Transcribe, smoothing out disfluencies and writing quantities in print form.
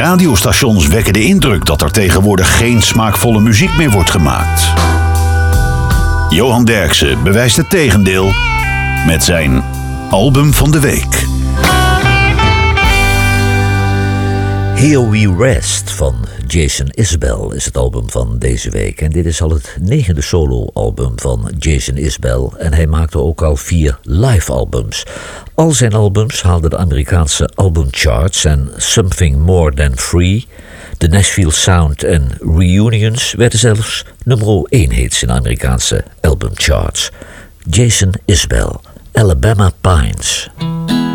radiostations wekken de indruk dat er tegenwoordig geen smaakvolle muziek meer wordt gemaakt. Johan Derksen bewijst het tegendeel met zijn album van de week. Here We Rest van Jason Isbell is het album van deze week. En dit is al het 9e solo-album van Jason Isbell. En hij maakte ook al 4 live-albums. Al zijn albums haalden de Amerikaanse albumcharts en Something More Than Free, de Nashville Sound en Reunions werden zelfs nummer 1 hits in de Amerikaanse albumcharts. Jason Isbell, Alabama Pines.